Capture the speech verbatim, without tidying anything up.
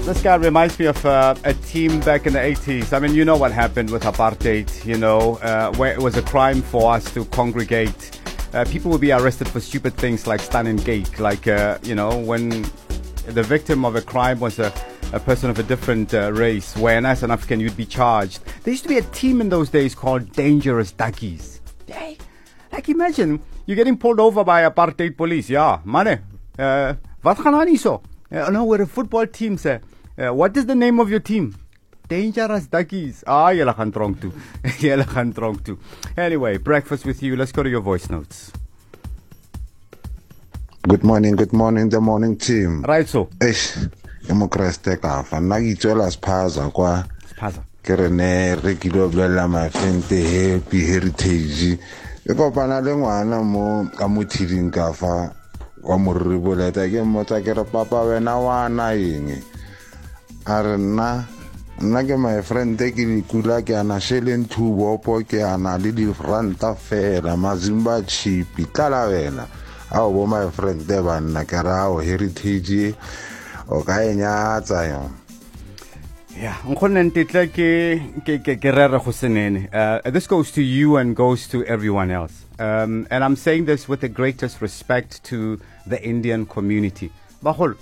This guy reminds me of uh, a team back in the eighties. I mean, you know what happened with apartheid, you know, uh, where it was a crime for us to congregate. Uh, people would be arrested for stupid things like stunning cake, like, uh, you know, when the victim of a crime was a, a person of a different uh, race, where as an African you'd be charged. There used to be a team in those days called Dangerous Duckies. Hey, like imagine, you're getting pulled over by apartheid police. Yeah, money. Uh, wat gaan aan hier so? Uh, no, we're a football team, sir. Uh, what is the name of your team? Dangerous Duckies. Ah, julle gaan dronk toe. Julle gaan dronk toe. Anyway, breakfast with you. Let's go to your voice notes. Good morning, good morning, the morning team. Right so. Eish, Democracy kafa. Nagitshela Spaza kwa. Spaza. Ke re ne re kilo blela my friend the happy heritage. E kopana le ngwana mo ka mothiding kafa wa morriboleta ke motsa ke re papa wena wana eng. Are na nna ke my friend ke dikula ke ana sheleng thubopo ke ana le di ranta fela mazimba chipi tlala wena ao bo my friend de bana ke rao heritage o ka enyatsa yo. Yeah, ngkhonne ntitla ke ke ke ke rera go senene. Uh this goes to you and goes to everyone else. Um and I'm saying this with the greatest respect to the Indian community. Bahol